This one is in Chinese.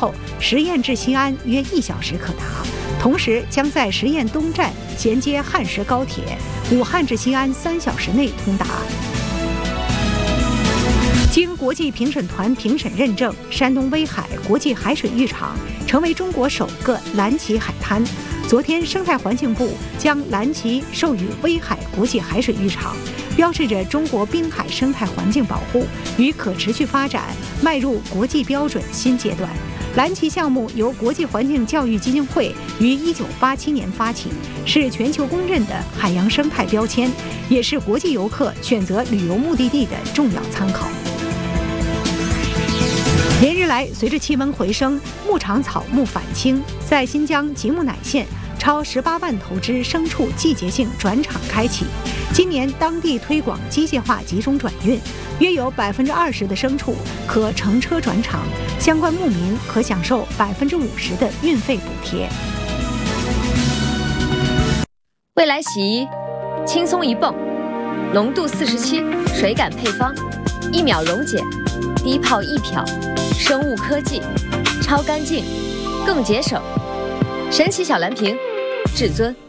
后，十堰至西安约1小时可达。同时，将在十堰东站衔接汉石高铁，武汉至西安3小时内通达。经国际评审团评审认证，山东威海国际海水浴场成为中国首个蓝鳍海滩。昨天，生态环境部将蓝鳍授予威海国际海水浴场，标志着中国滨海生态环境保护与可持续发展迈入国际标准新阶段。蓝鳍项目由国际环境教育基金会于1987年发起，是全球公认的海洋生态标签，也是国际游客选择旅游目的地的重要参考。连日来，随着气温回升，牧场草木返青，在新疆吉木乃县，超18万头只牲畜季节性转场开启。今年当地推广机械化集中转运，约有20%的牲畜可乘车转场，相关牧民可享受50%的运费补贴。 未来洗衣，轻松一泵，浓度47，水感配方，1秒溶解，低泡1漂，生物科技，超干净，更节省。神奇小蓝瓶，至尊。